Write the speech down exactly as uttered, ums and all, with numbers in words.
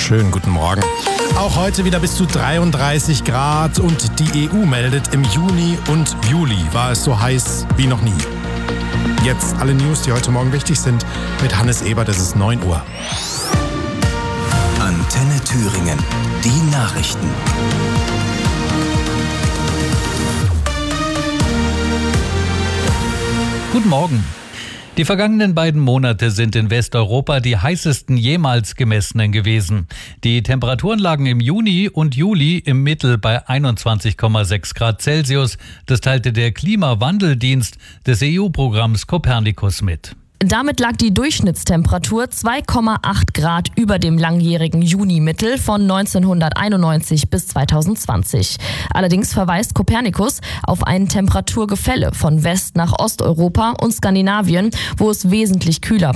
Schönen guten Morgen. Auch heute wieder bis zu dreiunddreißig Grad und die E U meldet, im Juni und Juli war es so heiß wie noch nie. Jetzt alle News, die heute Morgen wichtig sind, mit Hannes Ebert, es ist neun Uhr. Antenne Thüringen, die Nachrichten. Guten Morgen. Die vergangenen beiden Monate sind in Westeuropa die heißesten jemals gemessenen gewesen. Die Temperaturen lagen im Juni und Juli im Mittel bei einundzwanzig Komma sechs Grad Celsius. Das teilte der Klimawandeldienst des E U-Programms Copernicus mit. Damit lag die Durchschnittstemperatur zwei Komma acht Grad über dem langjährigen Junimittel von neunzehnhunderteinundneunzig bis zweitausendzwanzig. Allerdings verweist Copernicus auf ein Temperaturgefälle von West- nach Osteuropa und Skandinavien, wo es wesentlich kühler